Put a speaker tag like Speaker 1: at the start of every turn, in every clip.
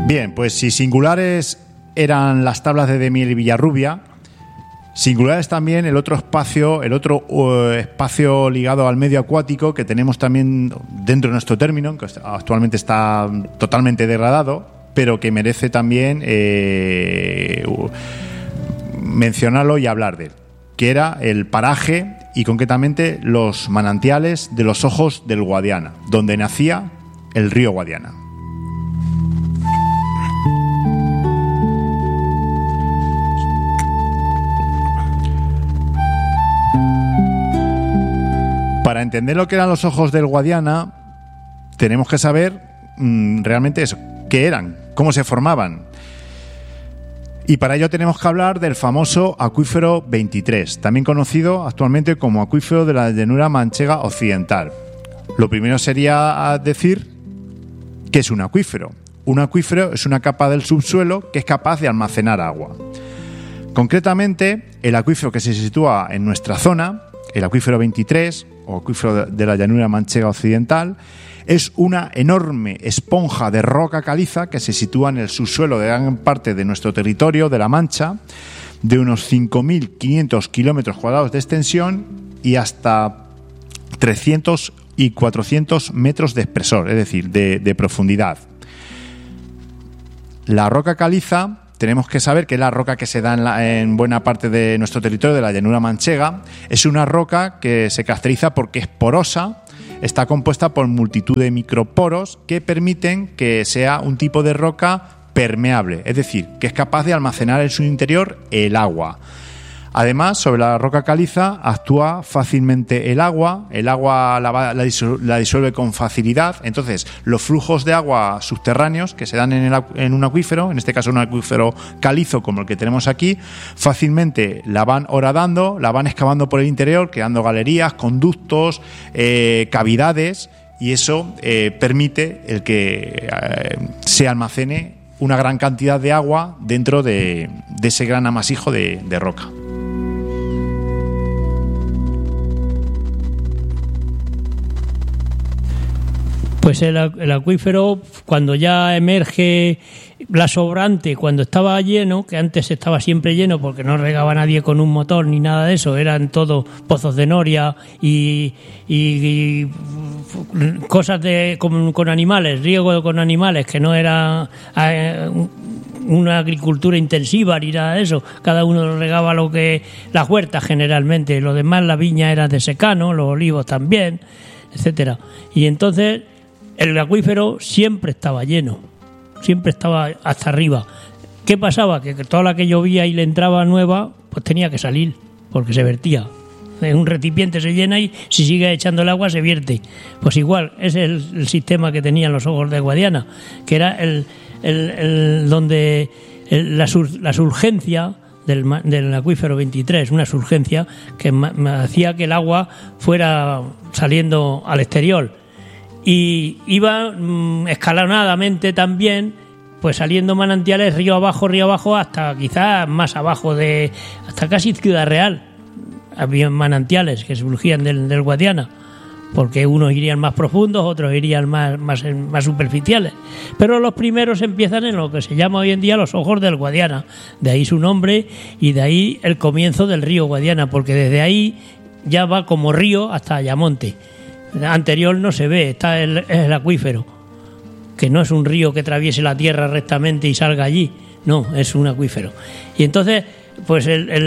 Speaker 1: Bien, pues si singulares eran las tablas de Miel y Villarrubia, singulares también el otro espacio ligado al medio acuático que tenemos también dentro de nuestro término, que actualmente está totalmente degradado, pero que merece también mencionarlo y hablar de él, que era el paraje y concretamente los manantiales de los Ojos del Guadiana, donde nacía el río Guadiana. Para entender lo que eran los Ojos del Guadiana, tenemos que saber realmente eso, qué eran, cómo se formaban. Y para ello tenemos que hablar del famoso acuífero 23, también conocido actualmente como acuífero de la llanura manchega occidental. Lo primero sería decir qué es un acuífero. Un acuífero es una capa del subsuelo que es capaz de almacenar agua. Concretamente, el acuífero que se sitúa en nuestra zona, el acuífero 23 o acuífero de la llanura manchega occidental, es una enorme esponja de roca caliza que se sitúa en el subsuelo de gran parte de nuestro territorio de La Mancha, de unos 5.500 kilómetros cuadrados de extensión y hasta 300 y 400 metros de espesor, es decir, de profundidad. La roca caliza, tenemos que saber que es la roca que se da en buena parte de nuestro territorio de la llanura manchega. Es una roca que se caracteriza porque es porosa, está compuesta por multitud de microporos que permiten que sea un tipo de roca permeable, es decir, que es capaz de almacenar en su interior el agua. Además, sobre la roca caliza actúa fácilmente el agua la disuelve con facilidad. Entonces, los flujos de agua subterráneos que se dan en un acuífero, en este caso un acuífero calizo como el que tenemos aquí, fácilmente la van horadando, la van excavando por el interior, creando galerías, conductos, cavidades, y eso permite el que se almacene una gran cantidad de agua dentro de ese gran amasijo de roca.
Speaker 2: Pues el acuífero, cuando ya emerge la sobrante, cuando estaba lleno, que antes estaba siempre lleno porque no regaba nadie con un motor ni nada de eso, eran todos pozos de noria y cosas con animales, riego con animales, que no era una agricultura intensiva ni nada de eso. Cada uno regaba las huertas generalmente, lo demás la viña era de secano, los olivos también, etcétera. Y entonces el acuífero siempre estaba lleno, siempre estaba hasta arriba. ¿Qué pasaba? Que toda la que llovía y le entraba nueva, pues tenía que salir, porque se vertía. En un recipiente se llena y si sigue echando el agua se vierte. Pues igual, ese es el sistema que tenían los Ojos de Guadiana, que era la surgencia del acuífero 23, una surgencia que hacía que el agua fuera saliendo al exterior. Y iba escalonadamente también, pues saliendo manantiales río abajo, hasta quizás más abajo, hasta casi Ciudad Real. Había manantiales que surgían del Guadiana, porque unos irían más profundos, otros irían más superficiales. Pero los primeros empiezan en lo que se llama hoy en día los Ojos del Guadiana. De ahí su nombre y de ahí el comienzo del río Guadiana, porque desde ahí ya va como río hasta Ayamonte. Anterior no se ve, está el acuífero, que no es un río que atraviese la tierra rectamente y salga allí, no, es un acuífero. Y entonces, pues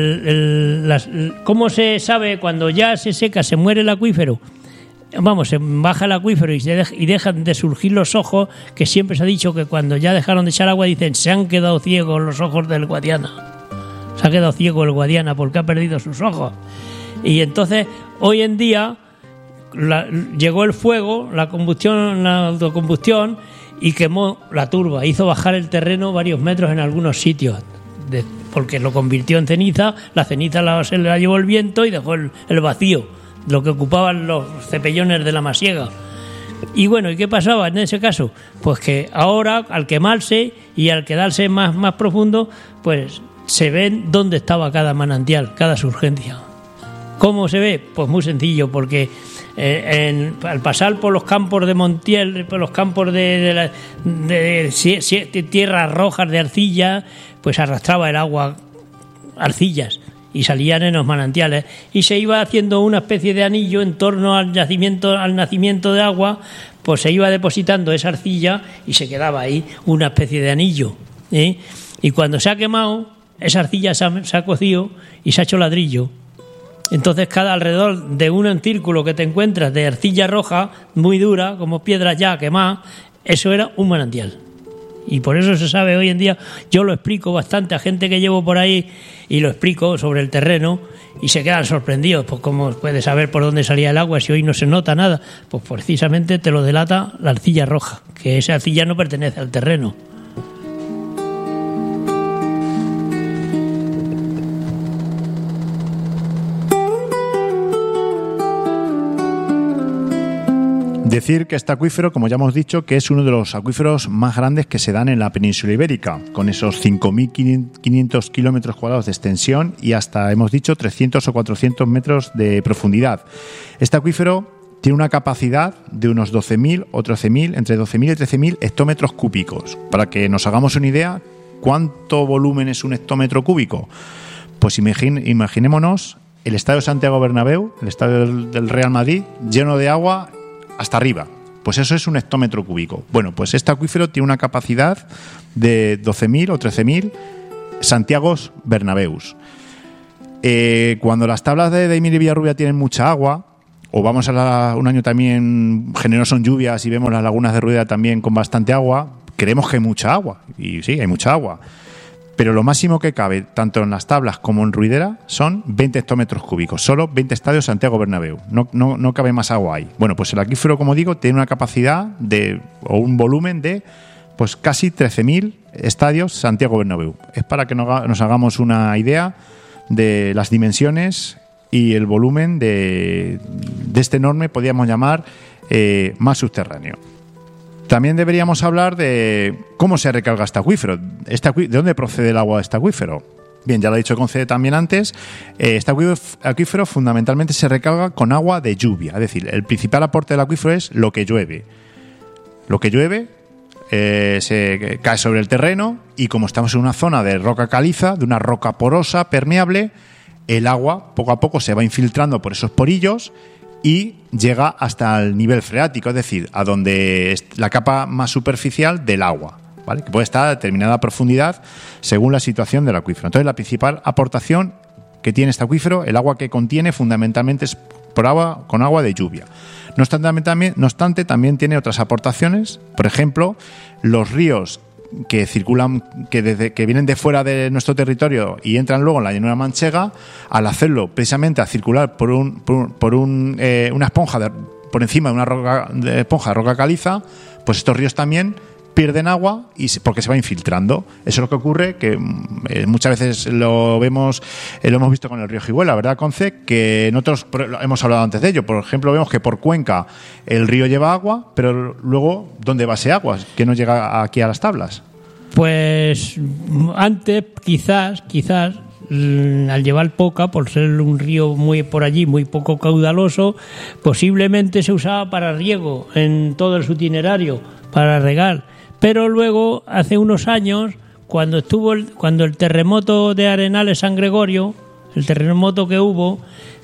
Speaker 2: ¿cómo se sabe cuando ya se seca, se muere el acuífero? Vamos, se baja el acuífero y dejan de surgir los ojos, que siempre se ha dicho que cuando ya dejaron de echar agua, dicen, se han quedado ciegos los Ojos del Guadiana. Se ha quedado ciego el Guadiana porque ha perdido sus ojos. Y entonces, hoy en día, llegó el fuego, la autocombustión, y quemó la turba, hizo bajar el terreno varios metros en algunos sitios, porque lo convirtió en ceniza. La ceniza se la llevó el viento y dejó el vacío, lo que ocupaban los cepellones de la masiega. Y bueno, ¿y qué pasaba en ese caso? Pues que ahora, al quemarse y al quedarse más profundo, pues se ven dónde estaba cada manantial, cada surgencia. ¿Cómo se ve? Pues muy sencillo, porque al pasar por los campos de Montiel, por los campos de tierras rojas de arcilla, pues arrastraba el agua arcillas y salían en los manantiales y se iba haciendo una especie de anillo en torno al nacimiento de agua, pues se iba depositando esa arcilla y se quedaba ahí una especie de anillo, ¿eh? Y cuando se ha quemado, esa arcilla se ha cocido y se ha hecho ladrillo. Entonces, cada alrededor de un círculo que te encuentras de arcilla roja, muy dura, como piedras ya quemadas, eso era un manantial. Y por eso se sabe hoy en día, yo lo explico bastante a gente que llevo por ahí y lo explico sobre el terreno y se quedan sorprendidos, pues cómo puedes saber por dónde salía el agua si hoy no se nota nada. Pues precisamente te lo delata la arcilla roja, que esa arcilla no pertenece al terreno.
Speaker 1: Decir que este acuífero, como ya hemos dicho, que es uno de los acuíferos más grandes que se dan en la península ibérica, con esos 5.500 kilómetros cuadrados de extensión y hasta, hemos dicho, 300 o 400 metros de profundidad. Este acuífero tiene una capacidad de unos 12.000 o 13.000, entre 12.000 y 13.000 hectómetros cúbicos. Para que nos hagamos una idea, ¿cuánto volumen es un hectómetro cúbico? Pues imaginémonos el estadio Santiago Bernabéu, el estadio del Real Madrid, lleno de agua hasta arriba. Pues eso es un hectómetro cúbico. Bueno, pues este acuífero tiene una capacidad de 12.000 o 13.000 Santiagos Bernabéus. Cuando las tablas de Daimiel y Villarrubia tienen mucha agua, o vamos a un año también generoso en lluvias y vemos las lagunas de Ruidera también con bastante agua, creemos que hay mucha agua. Y sí, hay mucha agua. Pero lo máximo que cabe, tanto en las tablas como en Ruidera, son 20 hectómetros cúbicos. Solo 20 estadios Santiago Bernabéu. No cabe más agua ahí. Bueno, pues el acuífero, como digo, tiene una capacidad o un volumen de pues casi 13.000 estadios Santiago Bernabéu. Es para que nos hagamos una idea de las dimensiones y el volumen de este enorme, podríamos llamar, mar subterráneo. También deberíamos hablar de cómo se recarga este acuífero. ¿De dónde procede el agua de este acuífero? Bien, ya lo he dicho Conce también antes. Este acuífero fundamentalmente se recarga con agua de lluvia. Es decir, el principal aporte del acuífero es lo que llueve. Lo que llueve se cae sobre el terreno y como estamos en una zona de roca caliza, de una roca porosa, permeable, el agua poco a poco se va infiltrando por esos porillos y llega hasta el nivel freático, es decir, a donde es la capa más superficial del agua, ¿vale? Que puede estar a determinada profundidad según la situación del acuífero. Entonces, la principal aportación que tiene este acuífero, el agua que contiene fundamentalmente es con agua de lluvia. No obstante, también tiene otras aportaciones, por ejemplo, los ríos que circulan, que vienen de fuera de nuestro territorio y entran luego en la llanura manchega, al hacerlo precisamente a circular por una esponja por encima de una esponja de roca caliza, pues estos ríos también pierden agua porque se va infiltrando. Eso es lo que ocurre, que muchas veces lo hemos visto con el río Jiguela, ¿verdad, Conce? Que nosotros hemos hablado antes de ello. Por ejemplo, vemos que por Cuenca el río lleva agua, pero luego, ¿dónde va ese agua? ¿Que no llega aquí a las tablas?
Speaker 2: Pues antes, quizás al llevar poca, por ser un río muy por allí, muy poco caudaloso, posiblemente se usaba para riego en todo su itinerario, para regar. Pero luego, hace unos años, cuando el terremoto de Arenales San Gregorio, el terremoto que hubo,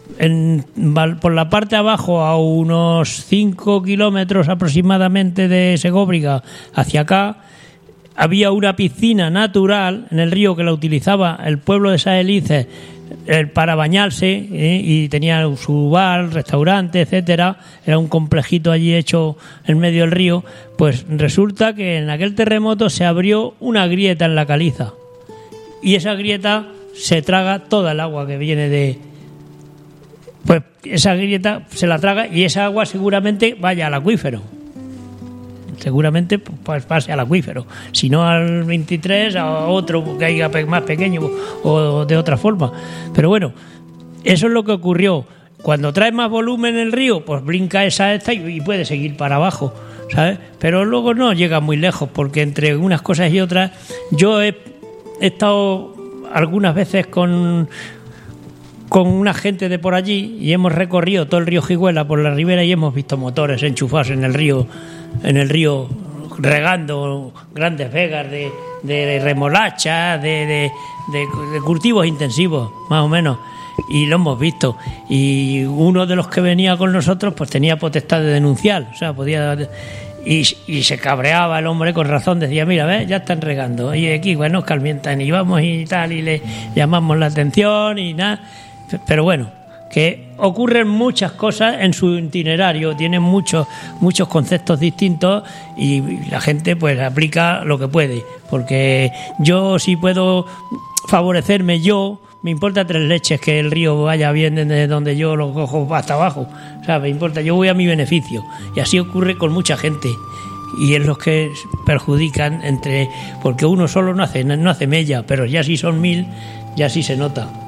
Speaker 2: por la parte de abajo, a unos 5 kilómetros aproximadamente de Segóbriga hacia acá, había una piscina natural en el río que la utilizaba el pueblo de Saelices para bañarse, y tenía su bar, restaurante, etcétera. Era un complejito allí hecho en medio del río. Pues resulta que en aquel terremoto se abrió una grieta en la caliza y esa grieta se traga toda el agua que viene pues esa grieta se la traga y esa agua seguramente vaya al acuífero. Seguramente pues pase al acuífero, si no al 23, a otro que haya más pequeño o de otra forma. Pero bueno, eso es lo que ocurrió. Cuando trae más volumen el río, pues brinca esta y puede seguir para abajo, ¿sabes? Pero luego no llega muy lejos, porque entre unas cosas y otras, yo he estado algunas veces con con una gente de por allí y hemos recorrido todo el río Jiguela por la ribera y hemos visto motores enchufados en el río regando grandes vegas de remolacha, de cultivos intensivos, más o menos, y lo hemos visto. Y uno de los que venía con nosotros pues tenía potestad de denunciar, o sea, podía... Y se cabreaba el hombre, con razón, decía, mira, ¿ves? Ya están regando, y aquí, bueno, calmientan y vamos y tal, y le llamamos la atención y nada. Pero bueno, que ocurren muchas cosas en su itinerario, tienen muchos conceptos distintos y la gente pues aplica lo que puede, porque yo si puedo favorecerme me importa tres leches que el río vaya bien desde donde yo lo cojo hasta abajo, o sea, me importa, yo voy a mi beneficio, y así ocurre con mucha gente y es los que perjudican porque uno solo no hace mella, pero ya si son 1000 ya sí se nota.